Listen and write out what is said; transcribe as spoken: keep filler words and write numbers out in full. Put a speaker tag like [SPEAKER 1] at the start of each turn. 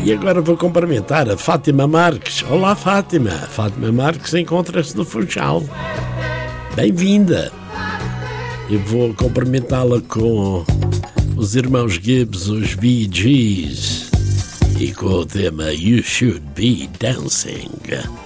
[SPEAKER 1] E agora vou cumprimentar a Fátima Marques. Olá, Fátima. Fátima Marques encontra-se no Funchal. Bem-vinda. E vou cumprimentá-la com os irmãos Gibbs, os Bee Gees, e com o tema You Should Be Dancing.